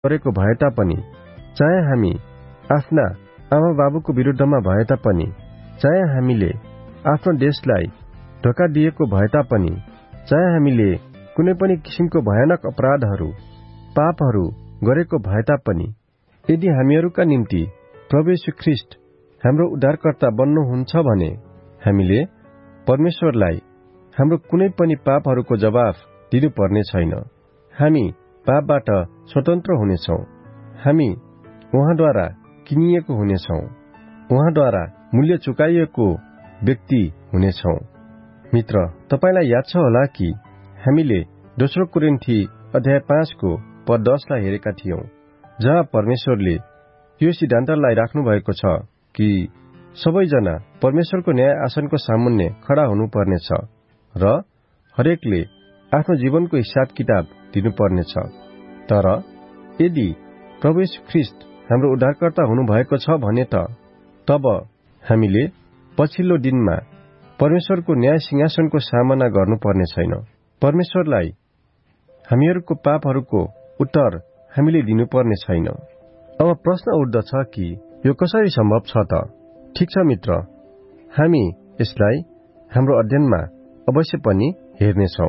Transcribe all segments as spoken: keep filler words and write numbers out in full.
गरेको भए तापनि, चाहे हामी आफ्ना आमा बाबुको विरुद्धमा भए तापनि, चाहे हामीले आफ्नो देशलाई धोका दिएको भए तापनि, चाहे हामीले कुनै पनि किसिमको भयानक अपराधहरू पापहरू गरेको भए तापनि, यदि हामीहरूका निम्ति प्रभु येशू ख्रीष्ट हाम्रो उद्धारकर्ता बन्नुहुन्छ भने हामीले परमेश्वरलाई हाम्रो कुनै पनि पापहरूको जवाफ दिनुपर्ने छैन। हामी पापबाट स्वतन्त्र हुनेछौं। हामी उहाँद्वारा किनिएको हुनेछौं। उहाँद्वारा मूल्य चुकाइएको व्यक्ति हुनेछौं। मित्र, तपाईलाई याद छ होला कि हामीले दोस्रो कोरिन्थी अध्याय पाँचको पद दसलाई हेरेका थियौं, जहाँ परमेश्वरले यो सिद्धान्तलाई राख्नु भएको छ कि सबैजना परमेश्वरको न्याय आसनको सामुन्ने खड़ा हुनुपर्नेछ र हरेकले आफ्नो जीवनको हिसाब किताब दिनुपर्नेछ। तर यदि प्रभु येशू ख्रीष्ट हाम्रो उद्धारकर्ता हुनुभएको छ भने त तब हामीले पछिल्लो दिनमा परमेश्वरको न्याय सिंहासनको सामना गर्नुपर्ने छैन। परमेश्वरलाई हामीहरूको पापहरूको उत्तर हामीले दिनुपर्ने छैन। अब प्रश्न उठ्दछ कि यो कसरी सम्भव छ त? ठिक छ मित्र, हामी यसलाई हाम्रो अध्ययनमा अवश्य पनि हेर्नेछौं।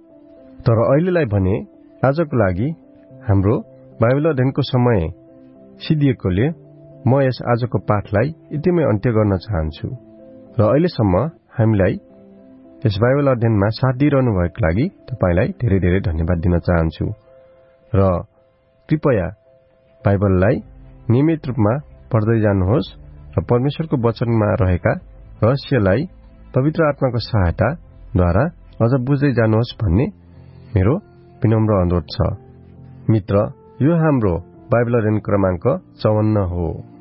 तर अहिलेलाई भने आजको लागि हाम्रो बाइबल अध्ययनको समय सिद्धिएकोले म यस आजको पाठलाई यतिमै अन्त्य गर्न चाहन्छु। र अहिलेसम्म हामीलाई यस बाइबल अध्ययनमा साथ दिइरहनु भएको लागि तपाईलाई धेरै धेरै धन्यवाद दिन चाहन्छु। र कृपया बाइबललाई नियमित रूपमा पढ्दै जानुहोस् र परमेश्वरको वचनमा रहेका रहस्यलाई पवित्र आत्माको सहायताद्वारा अझ बुझ्दै जानुहोस् भन्ने मेरो विनम्र अनुरोध छ। मित्र, यो हाम्रो बाइबल अध्ययन क्रमाङ्क चौवन्न हो।